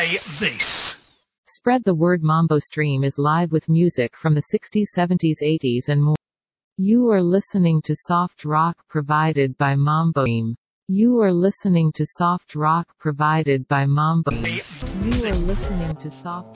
Say this. Spread the word. Mambo Stream is live with music from the 60s, 70s, 80s and more. You are listening to soft rock provided by Mambo Stream. You are listening to soft rock provided by Mambo Stream. You are listening to soft